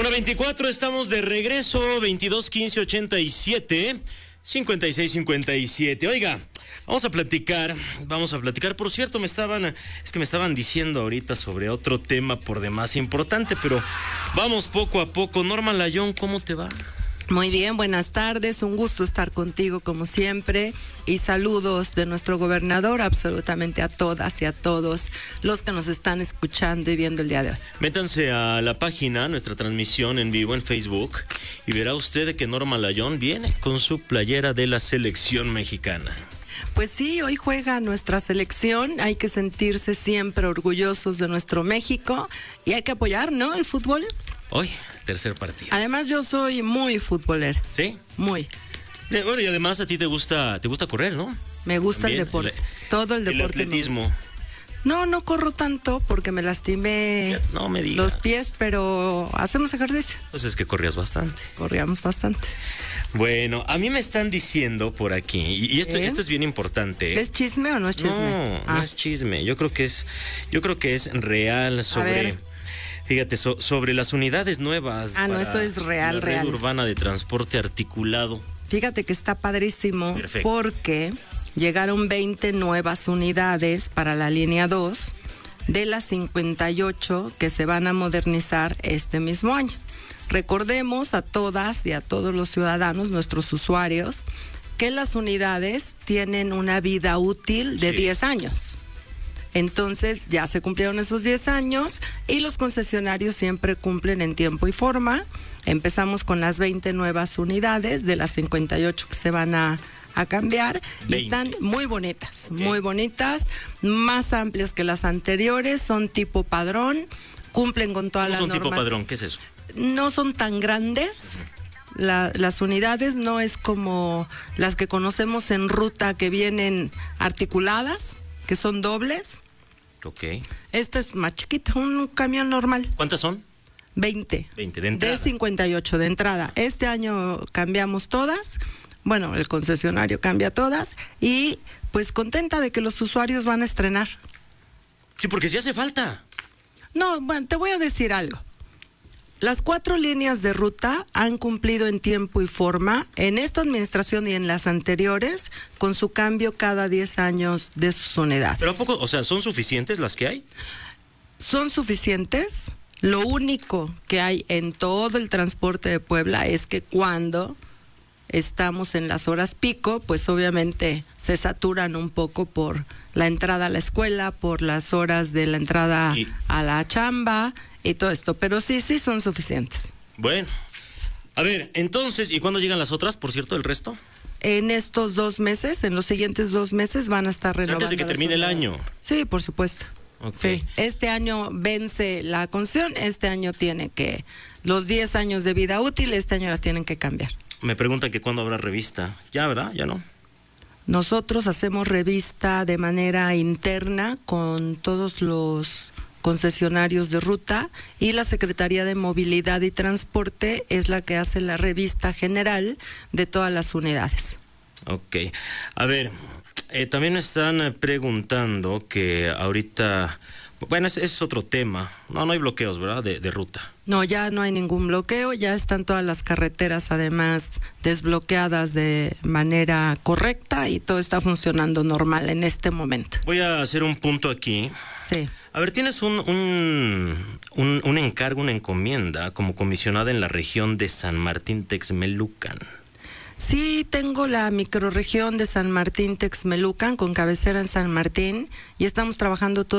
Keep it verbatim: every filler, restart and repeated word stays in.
Una veinticuatro, estamos de regreso, veintidós quince ochenta y siete, cincuenta y seis cincuenta y siete. Oiga, vamos a platicar, vamos a platicar. Por cierto, me estaban, es que me estaban diciendo ahorita sobre otro tema por demás importante, pero vamos poco a poco. Norma Layón, ¿cómo te va? Muy bien, buenas tardes, un gusto estar contigo como siempre y saludos de nuestro gobernador absolutamente a todas y a todos los que nos están escuchando y viendo el día de hoy. Métanse a la página, nuestra transmisión en vivo en Facebook y verá usted que Norma Layón viene con su playera de la selección mexicana. Pues sí, hoy juega nuestra selección, hay que sentirse siempre orgullosos de nuestro México y hay que apoyar, ¿no?, el fútbol. Hoy, tercer partido. Además yo soy muy futbolero. ¿Sí? Muy. Eh, bueno, y además a ti te gusta, te gusta correr, ¿no? Me gusta También, el deporte, el, todo el deporte. El atletismo. No, no corro tanto porque me lastimé no me digas. los pies, pero hacemos ejercicio. Pues es que corrías bastante. Corríamos bastante. Bueno, a mí me están diciendo por aquí, y, y esto, ¿Eh? esto es bien importante. ¿Es chisme o no es chisme? No, ah. no es chisme. Yo creo que es, yo creo que es real sobre, fíjate, so, sobre las unidades nuevas. Ah, no, esto es real, la real. Red urbana de transporte articulado. Fíjate que está padrísimo. Perfecto. Porque llegaron veinte nuevas unidades para la línea dos de las cincuenta y ocho que se van a modernizar este mismo año. Recordemos a todas y a todos los ciudadanos, nuestros usuarios, que las unidades tienen una vida útil de sí. diez años. Entonces ya se cumplieron esos diez años y los concesionarios siempre cumplen en tiempo y forma. Empezamos con las veinte nuevas unidades de las cincuenta y ocho que se van a, a cambiar y están muy bonitas, okay. muy bonitas, más amplias que las anteriores, son tipo padrón, cumplen con todas las normas. ¿Cómo son tipo padrón? ¿Qué es eso? No son tan grandes. La, las unidades no es como las que conocemos en ruta que vienen articuladas, que son dobles. Ok. Esta es más chiquita, un camión normal. ¿Cuántas son? veinte. veinte de entrada. De cincuenta y ocho de entrada. Este año cambiamos todas. Bueno, el concesionario cambia todas y pues contenta de que los usuarios van a estrenar. Sí, porque sí hace falta. No, bueno, te voy a decir algo. Las cuatro líneas de ruta han cumplido en tiempo y forma en esta administración y en las anteriores con su cambio cada diez años de sus unidades. ¿Pero a poco, o sea, son suficientes las que hay? Son suficientes. Lo único que hay en todo el transporte de Puebla es que cuando estamos en las horas pico, pues obviamente se saturan un poco por la entrada a la escuela, por las horas de la entrada y... a la chamba y todo esto, pero sí, sí son suficientes. Bueno, a ver, entonces, ¿y cuándo llegan las otras, por cierto, el resto? En estos dos meses, en los siguientes dos meses van a estar renovando. Antes de que termine el año. Sí, por supuesto. Okay. Sí, este año vence la concesión, este año tiene que, los diez años de vida útil, este año las tienen que cambiar. Me preguntan que cuándo habrá revista. Ya, ¿verdad? Ya no. Nosotros hacemos revista de manera interna con todos los concesionarios de ruta y la Secretaría de Movilidad y Transporte es la que hace la revista general de todas las unidades. Ok. A ver, eh, también me están preguntando que ahorita, bueno, ese es otro tema. No, no hay bloqueos, ¿verdad? De, de ruta. No, ya no hay ningún bloqueo, ya están todas las carreteras además desbloqueadas de manera correcta y todo está funcionando normal en este momento. Voy a hacer un punto aquí. Sí. A ver, tienes un, un, un, un encargo, una encomienda como comisionada en la región de San Martín Texmelucan. Sí, tengo la microrregión de San Martín Texmelucan con cabecera en San Martín y estamos trabajando todo